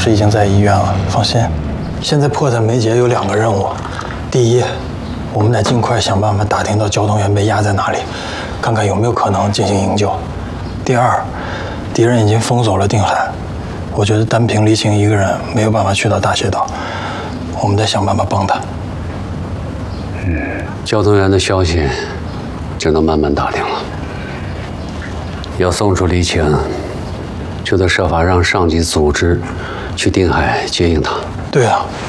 师已经在医院了，放心。现在迫在眉睫有2个任务：第一，我们得尽快想办法打听到交通员被压在哪里，看看有没有可能进行营救；第二，敌人已经封锁了定海，我觉得单凭黎晴一个人没有办法去到大蟹岛，我们得想办法帮他。 交通员的消息只能慢慢打听了。要送出黎晴，就得设法让上级组织去定海接应他。 对啊，